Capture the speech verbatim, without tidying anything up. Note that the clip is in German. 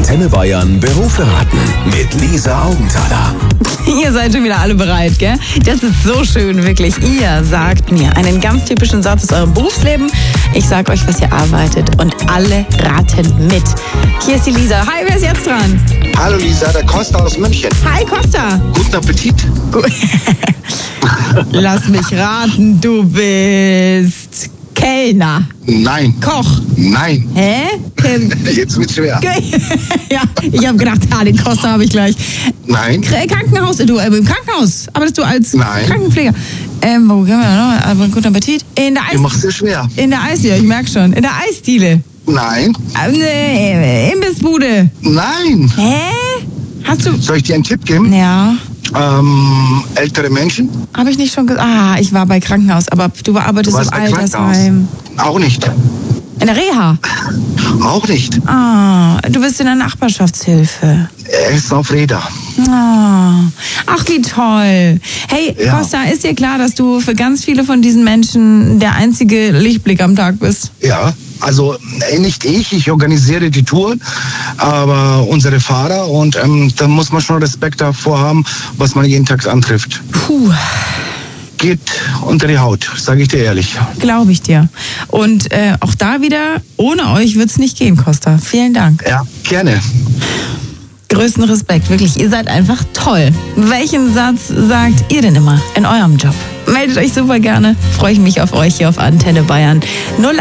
Antenne Bayern Beruf beraten mit Lisa Augenthaler. Ihr seid schon wieder alle bereit, gell? Das ist so schön, wirklich. Ihr sagt mir einen ganz typischen Satz aus eurem Berufsleben. Ich sag euch, was ihr arbeitet und alle raten mit. Hier ist die Lisa. Hi, wer ist jetzt dran? Hallo Lisa, der Costa aus München. Hi, Costa. Guten Appetit. Gut. Lass mich raten, du bist Kellner. Nein. Koch. Nein. Hä? Jetzt wird's schwer. Ja, ich habe gedacht, ah, den Costa habe ich gleich. Nein. Krankenhaus, du, äh, im Krankenhaus arbeitest du als Nein. Krankenpfleger. Ähm, wo gehen wir noch? Aber guten Appetit. In der Eis. Du machst es schwer. In der Eisdiele, ich merk schon. In der Eisdiele. Nein. Ähm, äh, Imbissbude. Nein. Hä? Hast du... Soll ich dir einen Tipp geben? Ja. Ähm, ältere Menschen? Habe ich nicht schon gesagt? Ah, ich war bei Krankenhaus, aber du arbeitest Du warst im bei Altersheim. Auch nicht. In der Reha. Auch nicht. Ah, du bist in der Nachbarschaftshilfe. Er ist auf Räder. Ah, ach, wie toll. Hey, Ja. Costa, ist dir klar, dass du für ganz viele von diesen Menschen der einzige Lichtblick am Tag bist? Ja, also äh, nicht ich, ich organisiere die Touren, aber unsere Fahrer und ähm, da muss man schon Respekt davor haben, was man jeden Tag antrifft. Puh, Geht unter die Haut, sage ich dir ehrlich. glaube ich dir. Und äh, auch da wieder, ohne euch wird's nicht gehen, Costa. Vielen Dank. Ja, gerne. Größten Respekt, wirklich. Ihr seid einfach toll. Welchen Satz sagt ihr denn immer in eurem Job? Meldet euch super gerne. Freue ich mich auf euch hier auf Antenne Bayern. null